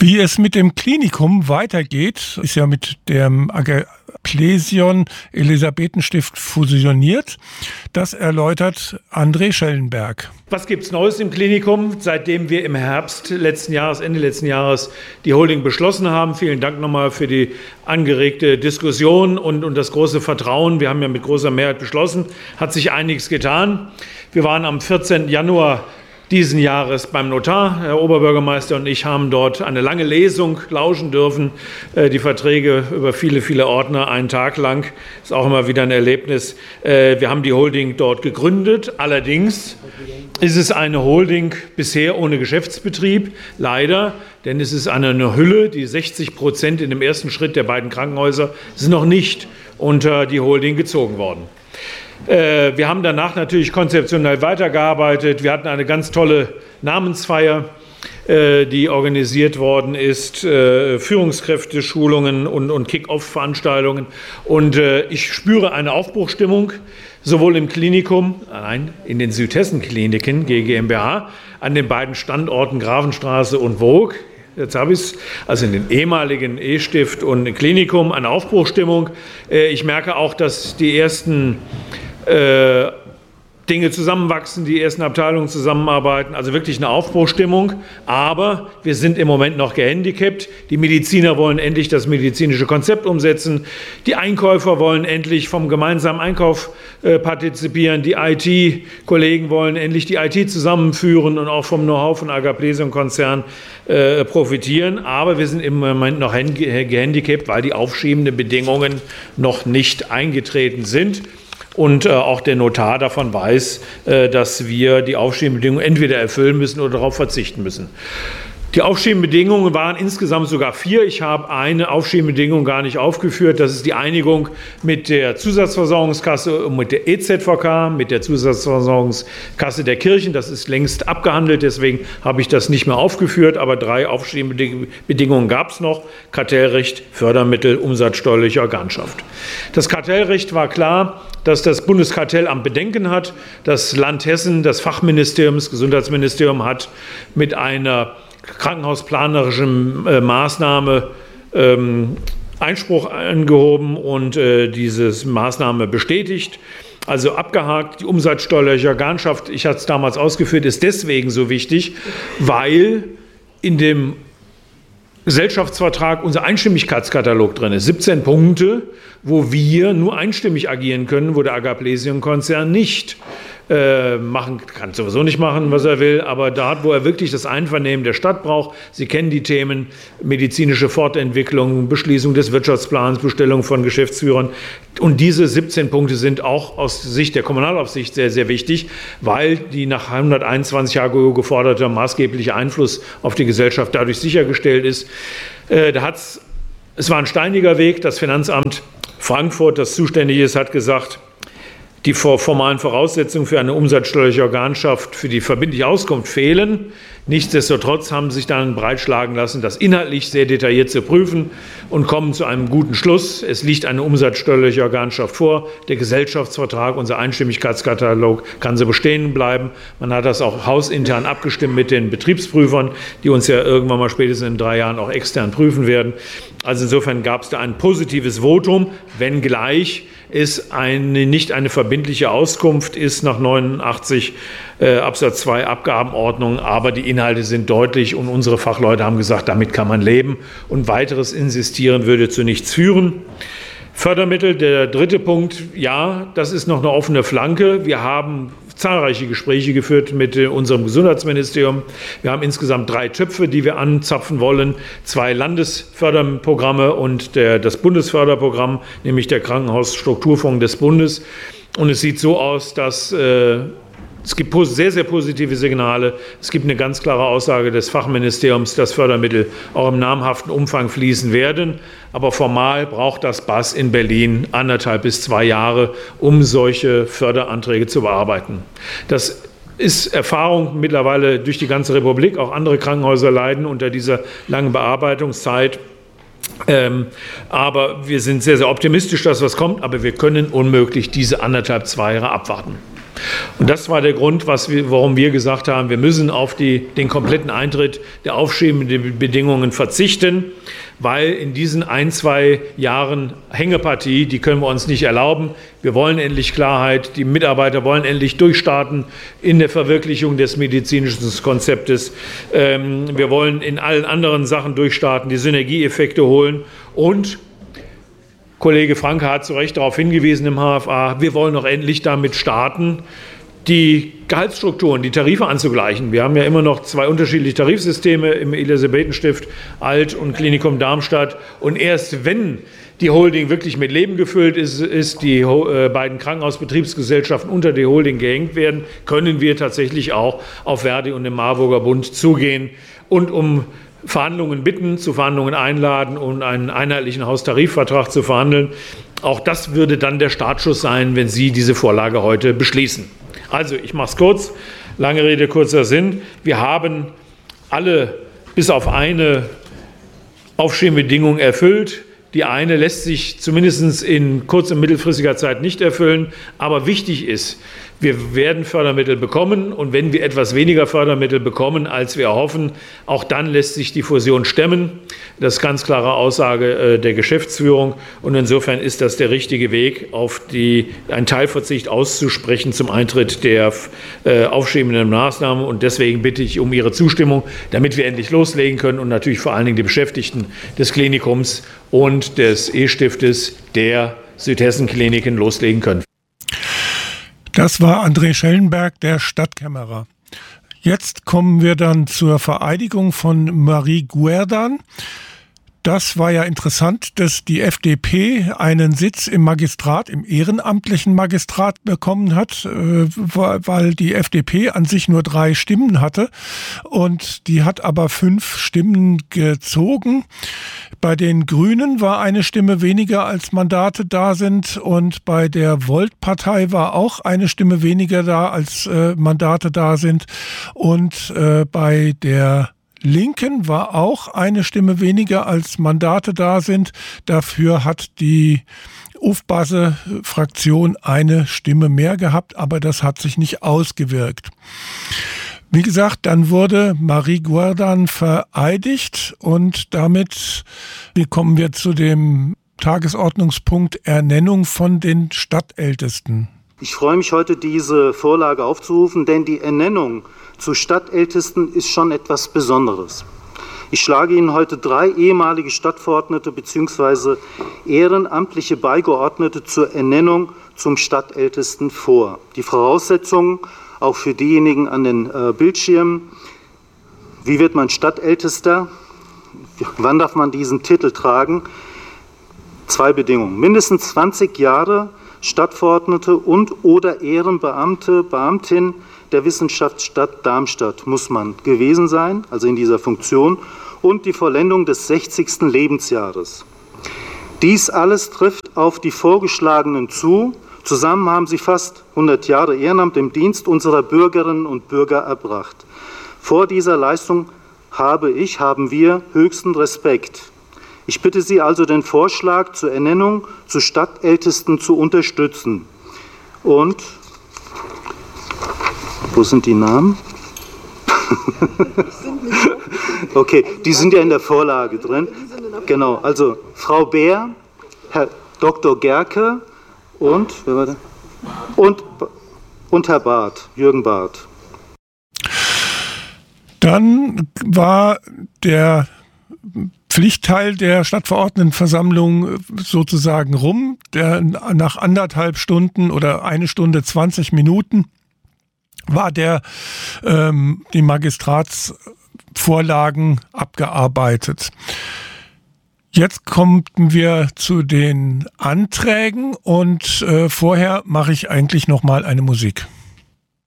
Wie es mit dem Klinikum weitergeht, ist ja mit dem Agaplesion Elisabethenstift fusioniert. Das erläutert André Schellenberg. Was gibt's Neues im Klinikum, seitdem wir im Herbst Ende letzten Jahres die Holding beschlossen haben? Vielen Dank nochmal für die angeregte Diskussion und das große Vertrauen. Wir haben ja mit großer Mehrheit beschlossen, hat sich einiges getan. Wir waren am 14. Januar diesen Jahres beim Notar. Herr Oberbürgermeister und ich haben dort eine lange Lesung lauschen dürfen. Die Verträge über viele, viele Ordner, einen Tag lang. Ist auch immer wieder ein Erlebnis. Wir haben die Holding dort gegründet. Allerdings ist es eine Holding bisher ohne Geschäftsbetrieb. Leider, denn es ist eine Hülle. Die 60% in dem ersten Schritt der beiden Krankenhäuser sind noch nicht unter die Holding gezogen worden. Wir haben danach natürlich konzeptionell weitergearbeitet. Wir hatten eine ganz tolle Namensfeier, die organisiert worden ist, Führungskräfteschulungen und Kick-Off-Veranstaltungen. Und ich spüre eine Aufbruchsstimmung, sowohl im Klinikum, in den Südhessen-Kliniken GmbH, an den beiden Standorten Grafenstraße und Voig. Jetzt habe ich es, also in den ehemaligen E-Stift und Klinikum, eine Aufbruchsstimmung. Ich merke auch, dass die ersten Dinge zusammenwachsen, die ersten Abteilungen zusammenarbeiten, also wirklich eine Aufbruchsstimmung. Aber wir sind im Moment noch gehandicapt. Die Mediziner wollen endlich das medizinische Konzept umsetzen. Die Einkäufer wollen endlich vom gemeinsamen Einkauf partizipieren. Die IT-Kollegen wollen endlich die IT zusammenführen und auch vom Know-how von Agaplesion-Konzern profitieren. Aber wir sind im Moment noch gehandicapt, weil die aufschiebenden Bedingungen noch nicht eingetreten sind. Und auch der Notar davon weiß, dass wir die Aufschiebebedingungen entweder erfüllen müssen oder darauf verzichten müssen. Die Aufschiebebedingungen waren insgesamt sogar 4. Ich habe eine Aufschiebebedingung gar nicht aufgeführt. Das ist die Einigung mit der Zusatzversorgungskasse und mit der EZVK, mit der Zusatzversorgungskasse der Kirchen. Das ist längst abgehandelt, deswegen habe ich das nicht mehr aufgeführt. Aber 3 Aufschiebebedingungen gab es noch. Kartellrecht, Fördermittel, umsatzsteuerliche Organschaft. Das Kartellrecht war klar, dass das Bundeskartellamt Bedenken hat. Das Land Hessen, das Fachministerium, das Gesundheitsministerium hat mit einer krankenhausplanerischen Maßnahme Einspruch angehoben und diese Maßnahme bestätigt. Also abgehakt, die umsatzsteuerliche Organschaft, ich hatte es damals ausgeführt, ist deswegen so wichtig, weil in dem Gesellschaftsvertrag unser Einstimmigkeitskatalog drin ist. 17 Punkte, wo wir nur einstimmig agieren können, wo der Agaplesion-Konzern nicht machen kann, sowieso nicht machen, was er will, aber da, wo er wirklich das Einvernehmen der Stadt braucht. Sie kennen die Themen medizinische Fortentwicklung, Beschließung des Wirtschaftsplans, Bestellung von Geschäftsführern. Und diese 17 Punkte sind auch aus Sicht der Kommunalaufsicht sehr, sehr wichtig, weil die nach 121 HGO geforderte maßgebliche Einfluss auf die Gesellschaft dadurch sichergestellt ist. Es war ein steiniger Weg. Das Finanzamt Frankfurt, das zuständig ist, hat gesagt, die formalen Voraussetzungen für eine umsatzsteuerliche Organschaft für die verbindliche Auskunft fehlen. Nichtsdestotrotz haben sie sich dann breitschlagen lassen, das inhaltlich sehr detailliert zu prüfen und kommen zu einem guten Schluss. Es liegt eine umsatzsteuerliche Organschaft vor. Der Gesellschaftsvertrag, unser Einstimmigkeitskatalog, kann so bestehen bleiben. Man hat das auch hausintern abgestimmt mit den Betriebsprüfern, die uns ja irgendwann mal spätestens in 3 Jahren auch extern prüfen werden. Also insofern gab es da ein positives Votum, wenngleich es nicht eine verbindliche Auskunft ist nach 89 Absatz 2 Abgabenordnung, aber die Inhalte sind deutlich und unsere Fachleute haben gesagt, damit kann man leben und weiteres Insistieren würde zu nichts führen. Fördermittel, der dritte Punkt, ja, das ist noch eine offene Flanke. Wir haben zahlreiche Gespräche geführt mit unserem Gesundheitsministerium. Wir haben insgesamt 3 Töpfe, die wir anzapfen wollen. 2 Landesförderprogramme und das Bundesförderprogramm, nämlich der Krankenhausstrukturfonds des Bundes. Und es sieht so aus, dass es gibt sehr, sehr positive Signale. Es gibt eine ganz klare Aussage des Fachministeriums, dass Fördermittel auch im namhaften Umfang fließen werden. Aber formal braucht das BAS in Berlin 1,5 bis 2 Jahre, um solche Förderanträge zu bearbeiten. Das ist Erfahrung mittlerweile durch die ganze Republik. Auch andere Krankenhäuser leiden unter dieser langen Bearbeitungszeit. Aber wir sind sehr, sehr optimistisch, dass was kommt. Aber wir können unmöglich diese 1,5, 2 Jahre abwarten. Und das war der Grund, warum wir gesagt haben, wir müssen auf den kompletten Eintritt der aufschiebenden Bedingungen verzichten, weil in diesen 1-2 Jahren Hängepartie, die können wir uns nicht erlauben. Wir wollen endlich Klarheit, die Mitarbeiter wollen endlich durchstarten in der Verwirklichung des medizinischen Konzeptes. Wir wollen in allen anderen Sachen durchstarten, die Synergieeffekte holen und Kollege Franke hat zu Recht darauf hingewiesen im HFA, wir wollen auch endlich damit starten, die Gehaltsstrukturen, die Tarife anzugleichen. Wir haben ja immer noch 2 unterschiedliche Tarifsysteme im Elisabethenstift, Alt- und Klinikum Darmstadt. Und erst wenn die Holding wirklich mit Leben gefüllt ist, die beiden Krankenhausbetriebsgesellschaften unter die Holding gehängt werden, können wir tatsächlich auch auf Verdi und den Marburger Bund zugehen und um Verhandlungen bitten, zu Verhandlungen einladen und einen einheitlichen Haustarifvertrag zu verhandeln. Auch das würde dann der Startschuss sein, wenn Sie diese Vorlage heute beschließen. Also, ich mache es kurz. Lange Rede, kurzer Sinn. Wir haben alle bis auf eine Aufschiebebedingung erfüllt. Die eine lässt sich zumindest in kurz- und mittelfristiger Zeit nicht erfüllen. Aber wichtig ist, wir werden Fördermittel bekommen. Und wenn wir etwas weniger Fördermittel bekommen, als wir erhoffen, auch dann lässt sich die Fusion stemmen. Das ist ganz klare Aussage der Geschäftsführung. Und insofern ist das der richtige Weg, auf einen Teilverzicht auszusprechen zum Eintritt der aufschiebenden Maßnahmen. Und deswegen bitte ich um Ihre Zustimmung, damit wir endlich loslegen können und natürlich vor allen Dingen die Beschäftigten des Klinikums und des E-Stiftes der Südhessen-Kliniken loslegen können. Das war André Schellenberg, der Stadtkämmerer. Jetzt kommen wir dann zur Vereidigung von Marie Guerdan. Das war ja interessant, dass die FDP einen Sitz im Magistrat, im ehrenamtlichen Magistrat bekommen hat, weil die FDP an sich nur 3 Stimmen hatte und die hat aber 5 Stimmen gezogen. Bei den Grünen war eine Stimme weniger, als Mandate da sind und bei der Volt-Partei war auch eine Stimme weniger da, als Mandate da sind und bei der Linken war auch eine Stimme weniger, als Mandate da sind. Dafür hat die Ufbase-Fraktion eine Stimme mehr gehabt, aber das hat sich nicht ausgewirkt. Wie gesagt, dann wurde Marie Guerdan vereidigt und damit kommen wir zu dem Tagesordnungspunkt Ernennung von den Stadtältesten. Ich freue mich heute, diese Vorlage aufzurufen, denn die Ernennung zu Stadtältesten ist schon etwas Besonderes. Ich schlage Ihnen heute 3 ehemalige Stadtverordnete bzw. ehrenamtliche Beigeordnete zur Ernennung zum Stadtältesten vor. Die Voraussetzungen auch für diejenigen an den Bildschirmen: Wie wird man Stadtältester? Wann darf man diesen Titel tragen? 2 Bedingungen: mindestens 20 Jahre Stadtverordnete und/oder Ehrenbeamte, Beamtin der Wissenschaftsstadt Darmstadt muss man gewesen sein, also in dieser Funktion, und die Vollendung des 60. Lebensjahres. Dies alles trifft auf die Vorgeschlagenen zu. Zusammen haben sie fast 100 Jahre Ehrenamt im Dienst unserer Bürgerinnen und Bürger erbracht. Vor dieser Leistung haben wir höchsten Respekt. Ich bitte Sie also, den Vorschlag zur Ernennung zu Stadtältesten zu unterstützen. Und wo sind die Namen? Okay, die sind ja in der Vorlage drin. Genau, also Frau Beer, Herr Dr. Gerke und Herr Barth, Jürgen Barth. Dann war der Pflichtteil der Stadtverordnetenversammlung sozusagen rum, der nach 1,5 Stunden oder 1 Stunde 20 Minuten war die Magistratsvorlagen abgearbeitet. Jetzt kommen wir zu den Anträgen und vorher mache ich eigentlich noch mal eine Musik.